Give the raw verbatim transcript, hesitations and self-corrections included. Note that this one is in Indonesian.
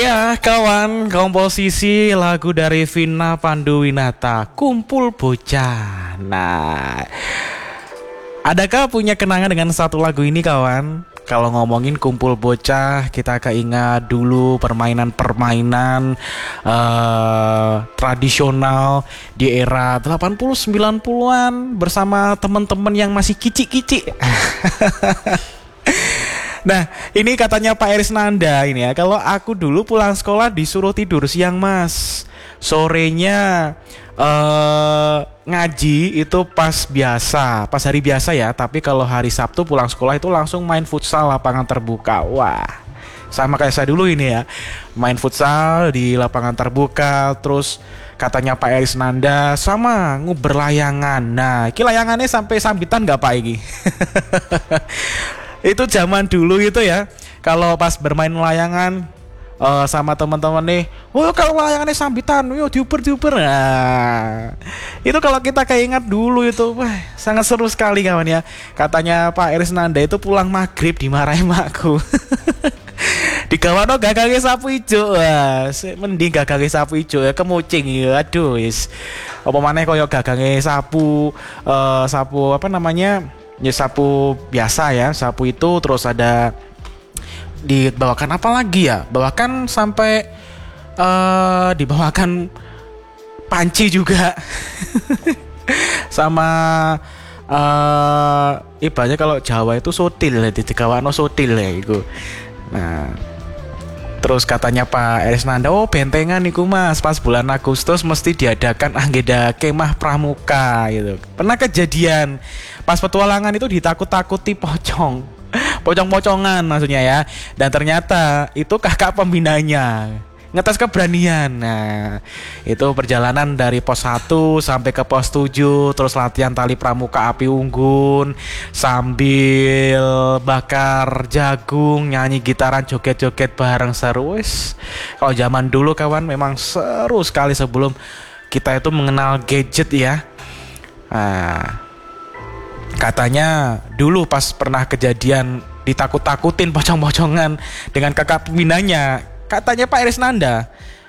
Ya kawan, komposisi lagu dari Vina Panduwinata, Kumpul Bocah. Nah, adakah punya kenangan dengan satu lagu ini kawan? Kalau ngomongin Kumpul Bocah, kita keingat dulu permainan-permainan uh, tradisional di era delapan puluh sembilan puluhan bersama teman-teman yang masih kicik-kicik. Nah, ini katanya Pak Erisnanda ini ya. Kalau aku dulu pulang sekolah disuruh tidur siang mas, sorenya uh, ngaji itu pas biasa, pas hari biasa ya. Tapi kalau hari Sabtu pulang sekolah itu langsung main futsal lapangan terbuka. Wah, sama kayak saya dulu ini ya, main futsal di lapangan terbuka. Terus katanya Pak Erisnanda sama nguber layangan. Nah, iki layangannya sampai sambitan nggak Pak iki? Itu zaman dulu itu ya, kalau pas bermain layangan uh, sama teman-teman nih, oh kalau layangannya sambitan, yo diuper diuper. Nah, itu kalau kita keingat dulu itu, wah, sangat seru sekali kawan ya. Katanya Pak Erisnanda itu pulang maghrib dimarahi makku. Digawano gagange sapu ijo. Wah, mending gagange sapu ijo ya kemucing ya. Aduh, wis. Apa maneh koyo gagange sapu uh, sapu apa namanya? Ya sapu biasa ya, sapu itu terus ada dibawakan apa lagi ya? Bawakan sampai uh, dibawakan panci juga. Sama uh, ibaratnya kalau Jawa itu sotil ya, digawano sotil ya itu. Nah, terus katanya Pak Erisnanda, oh bentengan niku mas, pas bulan Agustus mesti diadakan agenda kemah pramuka gitu. Pernah kejadian pas petualangan itu ditakut-takuti pocong, pocong-pocongan maksudnya ya. Dan ternyata itu kakak pembinanya ngetes keberanian. Nah, itu perjalanan dari pos satu sampai ke pos tujuh, terus latihan tali pramuka api unggun sambil bakar jagung, nyanyi gitaran, joget-joget bareng, seru wis. Kalau zaman dulu kawan memang seru sekali sebelum kita itu mengenal gadget ya. Nah, katanya dulu pas pernah kejadian ditakut-takutin pocong-pocongan dengan kakak pembinanya. Katanya Pak Erisnanda,